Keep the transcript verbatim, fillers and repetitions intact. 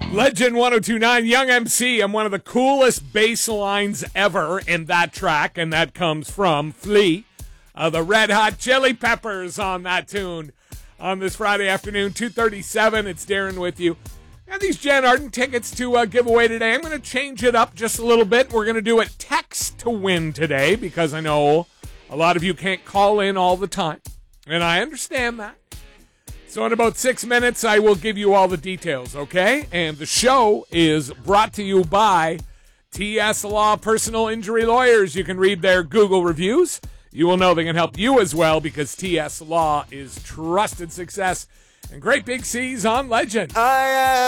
Legend one oh two point nine, Young M C. I'm one of the coolest bass lines ever in that track, and that comes from Flea. Uh, the Red Hot Chili Peppers on that tune on this Friday afternoon, two thirty-seven. It's Darren with you. And these Jan Arden tickets to uh, give away today. I'm going to change it up just a little bit. We're going to do it text to win today because I know a lot of you can't call in all the time, and I understand that. So in about six minutes, I will give you all the details, okay? And the show is brought to you by T S Law Personal Injury Lawyers. You can read their Google reviews. You will know they can help you as well because T S Law is trusted success and great big C's on Legend. I am